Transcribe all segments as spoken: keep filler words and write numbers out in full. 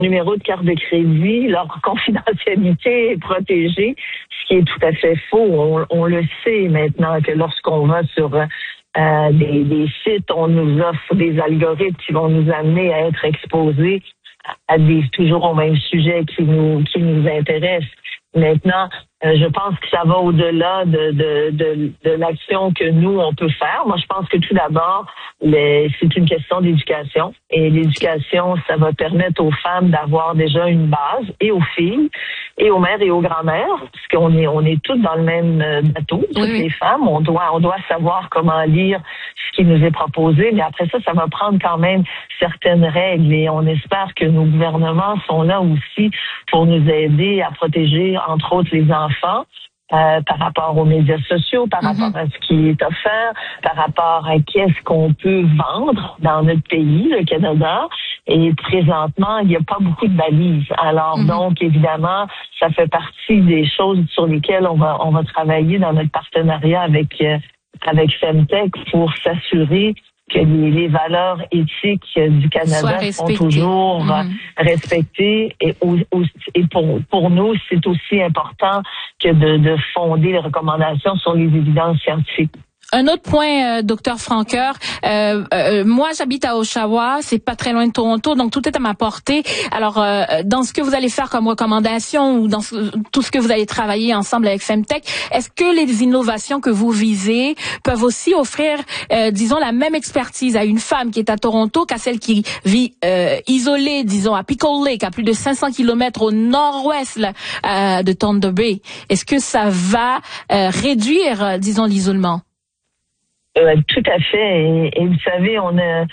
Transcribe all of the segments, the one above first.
numéro de carte de crédit, leur confidentialité est protégée, ce qui est tout à fait faux. On, on le sait maintenant que lorsqu'on va sur euh, des, des sites, on nous offre des algorithmes qui vont nous amener à être exposés à des toujours au même sujet qui nous qui nous intéresse. Maintenant, euh, je pense que ça va au-delà de, de, de, de l'action que nous, on peut faire. Moi, je pense que tout d'abord, les, c'est une question d'éducation. Et l'éducation, ça va permettre aux femmes d'avoir déjà une base, et aux filles, et aux mères et aux grand-mères, parce qu'on est on est toutes dans le même bateau, toutes oui. les femmes. On doit on doit savoir comment lire ce qui nous est proposé, mais après ça, ça va prendre quand même certaines règles. Et on espère que nos gouvernements sont là aussi pour nous aider à protéger, entre autres, les enfants euh, par rapport aux médias sociaux, par mm-hmm. rapport à ce qui est offert, par rapport à qu'est-ce qu'on peut vendre dans notre pays, le Canada. Et présentement, il n'y a pas beaucoup de balises. Alors mm-hmm. donc, évidemment, ça fait partie des choses sur lesquelles on va on va travailler dans notre partenariat avec euh, avec Femtech pour s'assurer que les, les valeurs éthiques du Canada sont toujours mmh. respectées. Et, au, au, et pour, pour nous, c'est aussi important que de, de fonder les recommandations sur les évidences scientifiques. Un autre point, euh, docteur Francoeur, euh, euh, moi j'habite à Oshawa, c'est pas très loin de Toronto, donc tout est à ma portée. Alors, euh, dans ce que vous allez faire comme recommandation ou dans ce, tout ce que vous allez travailler ensemble avec Femtech, est-ce que les innovations que vous visez peuvent aussi offrir, euh, disons, la même expertise à une femme qui est à Toronto qu'à celle qui vit euh, isolée, disons, à Pickle Lake, à plus de cinq cents kilomètres au nord-ouest là, euh, de Thunder Bay? Est-ce que ça va euh, réduire, euh, disons, l'isolement? Euh, tout à fait. Et, et vous savez, on a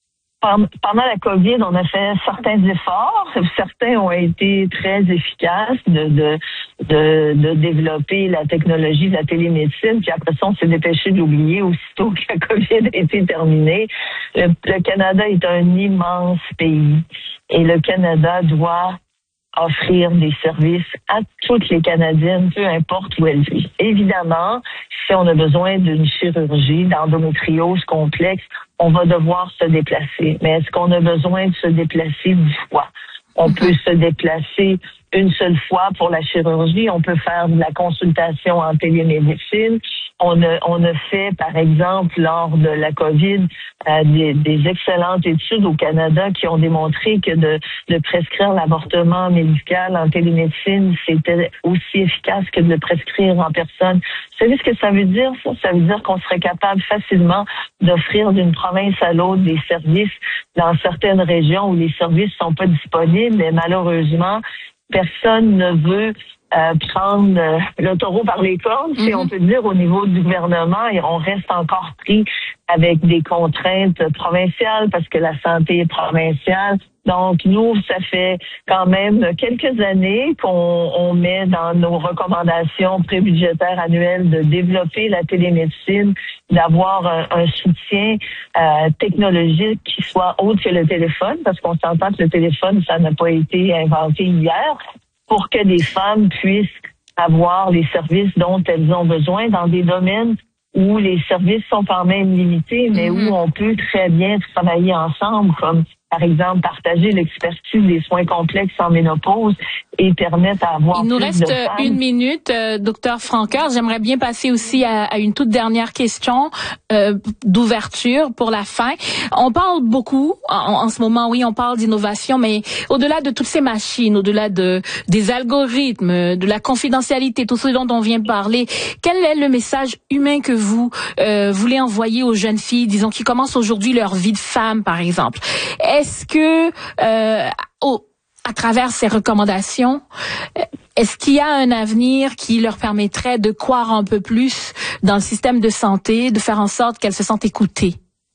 pendant la COVID, on a fait certains efforts. Certains ont été très efficaces de de de, de développer la technologie de la télémédecine. Puis après ça, on s'est dépêché d'oublier aussitôt que la COVID a été terminée. Le, le Canada est un immense pays et le Canada doit offrir des services à toutes les Canadiennes, peu importe où elles vivent. Évidemment, si on a besoin d'une chirurgie d'endométriose complexe, on va devoir se déplacer. Mais est-ce qu'on a besoin de se déplacer dix fois? On peut se déplacer une seule fois pour la chirurgie. On peut faire de la consultation en télémédecine. On a, on a fait, par exemple, lors de la COVID, euh, des, des excellentes études au Canada qui ont démontré que de, de prescrire l'avortement médical en télémédecine, c'était aussi efficace que de le prescrire en personne. Vous savez ce que ça veut dire, ça? Ça veut dire qu'on serait capable facilement d'offrir d'une province à l'autre des services dans certaines régions où les services sont pas disponibles, mais malheureusement, personne ne veut Euh, prendre euh, le taureau par les cornes, mm-hmm. si on peut dire, au niveau du gouvernement, et on reste encore pris avec des contraintes provinciales parce que la santé est provinciale. Donc, nous, ça fait quand même quelques années qu'on on met dans nos recommandations prébudgétaires annuelles de développer la télémédecine, d'avoir un, un soutien euh, technologique qui soit autre que le téléphone, parce qu'on s'entend que le téléphone, ça n'a pas été inventé hier, pour que les femmes puissent avoir les services dont elles ont besoin dans des domaines où les services sont quand même limités, mais mm-hmm. où on peut très bien travailler ensemble, comme par exemple partager l'expertise des soins complexes en ménopause et permettre d'avoir plus de femmes. Il nous reste une minute, euh, docteur Francoeur. J'aimerais bien passer aussi à, à une toute dernière question euh, d'ouverture pour la fin. On parle beaucoup en, en ce moment, oui, on parle d'innovation, mais au-delà de toutes ces machines, au-delà de des algorithmes, de la confidentialité, tout ce dont on vient de parler, quel est le message humain que vous euh, voulez envoyer aux jeunes filles, disons, qui commencent aujourd'hui leur vie de femme, par exemple? Est-ce que, euh, au, à travers ces recommandations, est-ce qu'il y a un avenir qui leur permettrait de croire un peu plus dans le système de santé, de faire en sorte qu'elles se sentent écoutées?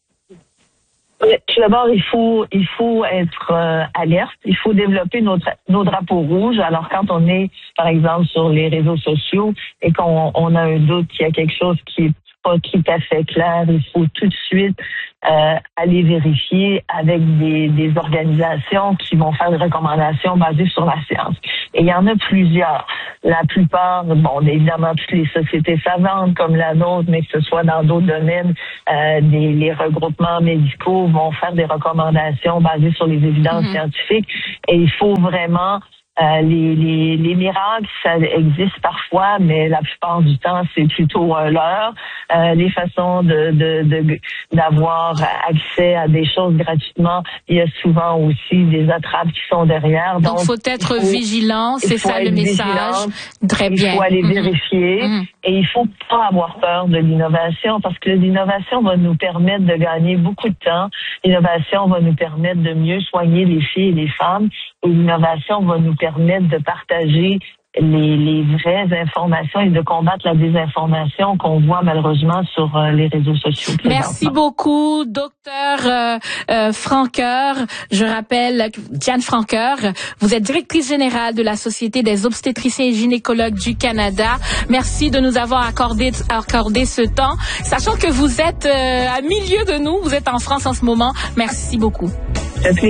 Tout d'abord, il faut il faut être euh, alerte. Il faut développer nos, tra- nos drapeaux rouges. Alors, quand on est, par exemple, sur les réseaux sociaux et qu'on on a un doute qu'il y a quelque chose qui est pas tout à fait clair, il faut tout de suite euh, aller vérifier avec des, des organisations qui vont faire des recommandations basées sur la science. Et il y en a plusieurs. la plupart, bon, évidemment, toutes les sociétés savantes comme la nôtre, mais que ce soit dans d'autres domaines, euh, des, les regroupements médicaux vont faire des recommandations basées sur les évidences mm-hmm. scientifiques. Et il faut vraiment Euh, les, les, les miracles, ça existe parfois, mais la plupart du temps, c'est plutôt un leurre. Euh, les façons de, de, de d'avoir accès à des choses gratuitement, il y a souvent aussi des attrapes qui sont derrière. Donc, Donc faut être il faut, vigilant, c'est ça le message. Très bien. Il faut aller mm-hmm. vérifier mm-hmm. et il faut pas avoir peur de l'innovation parce que l'innovation va nous permettre de gagner beaucoup de temps. L'innovation va nous permettre de mieux soigner les filles et les femmes. Et l'innovation va nous permettre de partager les, les vraies informations et de combattre la désinformation qu'on voit malheureusement sur euh, les réseaux sociaux. Merci beaucoup, docteur euh, euh, Francoeur. Je rappelle, Diane Francoeur, vous êtes directrice générale de la Société des obstétriciens et gynécologues du Canada. Merci de nous avoir accordé, accordé ce temps. Sachant que vous êtes euh, à milieu de nous, vous êtes en France en ce moment. Merci beaucoup.